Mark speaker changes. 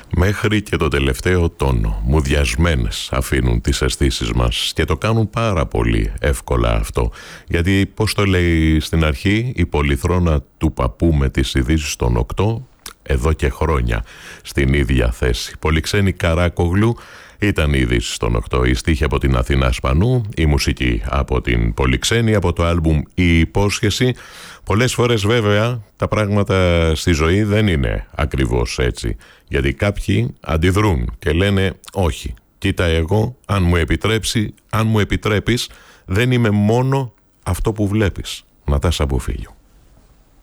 Speaker 1: Μέχρι και το τελευταίο τόνο. Μουδιασμένες αφήνουν τις αισθήσεις μας και το κάνουν πάρα πολύ εύκολα αυτό. Γιατί, πώς το λέει στην αρχή, η πολυθρόνα του παππού με τις ειδήσεις των 8, εδώ και χρόνια στην ίδια θέση. Πολυξένη Καράκογλου ήταν οι ειδήσεις των 8. Η στίχη από την Αθηνά Σπανού, η μουσική από την Πολυξένη, από το άλμπουμ «Η Υπόσχεση». Πολλές φορές βέβαια τα πράγματα στη ζωή δεν είναι ακριβώς έτσι. Γιατί κάποιοι αντιδρούν και λένε όχι, κοίτα εγώ αν μου επιτρέπεις δεν είμαι μόνο αυτό που βλέπεις. Νατάσα Μπουφίλιου.